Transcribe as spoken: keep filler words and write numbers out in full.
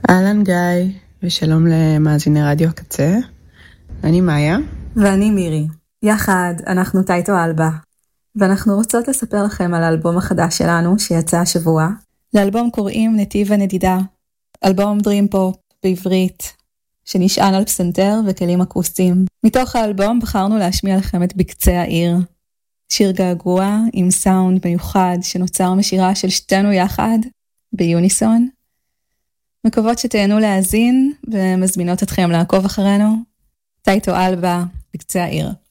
אהלן גיא, ושלום למאזיני רדיו הקצה. אני מאיה. ואני מירי. יחד אנחנו טייטו אלבה. ואנחנו רוצות לספר לכם על האלבום החדש שלנו שיצא השבוע. לאלבום קוראים נתיב הנדידה. אלבום דרים פופ בעברית, שנשען על פסנתר וכלים אקוסטיים. מתוך האלבום בחרנו להשמיע לכם את בקצה העיר. שיר געגוע עם סאונד מיוחד שנוצר משירה של שתינו יחד ביוניסון. מקוות שתהנו להאזין ומזמינות אתכם לעקוב אחרינו. טייטו אלבה, בקצה העיר.